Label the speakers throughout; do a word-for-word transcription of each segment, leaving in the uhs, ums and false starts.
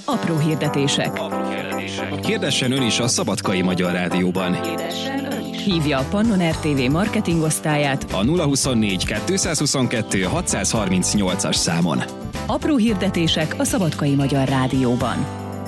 Speaker 1: Apró hirdetések.
Speaker 2: Apró hirdetések. Hirdessen ön is a Szabadkai Magyar Rádióban.
Speaker 1: Hívja a Pannon er té vé marketingosztályát
Speaker 2: A nulla huszonnégy kettőszázhuszonkettő hatszázharmincnyolcas számon.
Speaker 1: Apró hirdetések a Szabadkai Magyar Rádióban.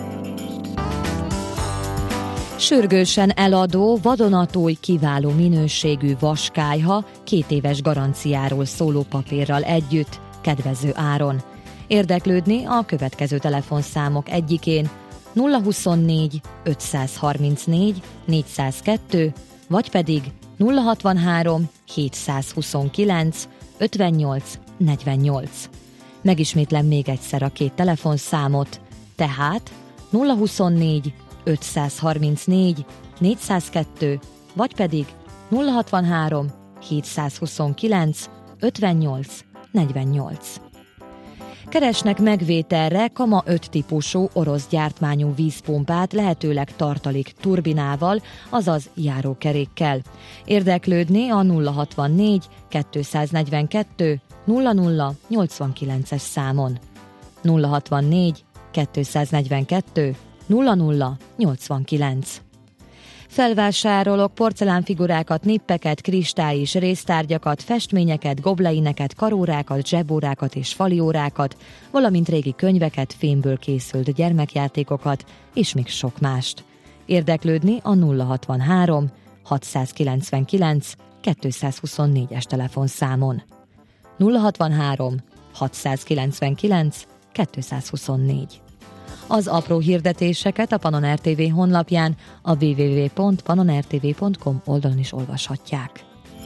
Speaker 3: Sürgősen eladó, vadonatúj, kiváló minőségű vaskályha két éves garanciáról szóló papírral együtt, kedvező áron. Érdeklődni a következő telefonszámok egyikén nulla huszonnégy ötszázharmincnégy négyszázkettő, vagy pedig nulla hatvanhárom hétszázhuszonkilenc ötvennyolc negyvennyolc. Megismétlem még egyszer a két telefonszámot, tehát nulla huszonnégy ötszázharmincnégy négyszázkettő, vagy pedig nulla hatvanhárom hétszázhuszonkilenc ötvennyolc negyvennyolc. Keresnek megvételre Kama öt típusú orosz gyártmányú vízpumpát, lehetőleg tartalék turbinával, azaz járókerékkel. Érdeklődni a nulla hatvannégy kettőszáznegyvenkettő nulla nulla nyolcvankilences számon. nulla hatvannégy kettőszáznegyvenkettő nulla nulla nyolcvankilenc. Felvásárolok porcelánfigurákat, nippeket, kristály és résztárgyakat, festményeket, gobleineket, karórákat, zsebórákat és faliórákat, valamint régi könyveket, fémből készült gyermekjátékokat, és még sok mást. Érdeklődni a nulla hatvanhárom hatszázkilencvenkilenc kétszázhuszonnégyes telefonszámon. nulla hatvanhárom hatszázkilencvenkilenc kétszázhuszonnégy. Az apró hirdetéseket a Pannon er té vé honlapján, a double-u double-u double-u pont pannon er té vé pont com oldalon is olvashatják.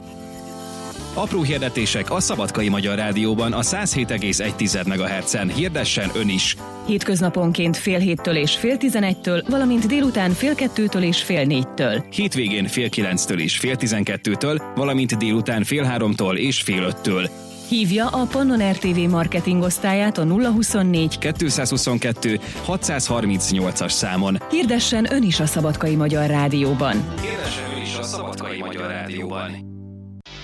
Speaker 2: Apró hirdetések a Szabadkai Magyar Rádióban a száz hét egész egy megahertzen. Hirdessen ön is!
Speaker 1: Hétköznaponként fél héttől és fél tizenegytől, valamint délután fél kettőtől és fél négytől.
Speaker 2: Hétvégén fél kilenctől és fél tizenkettőtől, valamint délután fél háromtól és fél öttől.
Speaker 1: Hívja a Pannon er té vé marketingosztályát a nulla huszonnégy
Speaker 2: kettőszázhuszonkettő hatszázharmincnyolcas számon.
Speaker 1: Hirdessen ön is a Szabadkai Magyar Rádióban.
Speaker 2: Hirdessen ön is a Szabadkai Magyar Rádióban.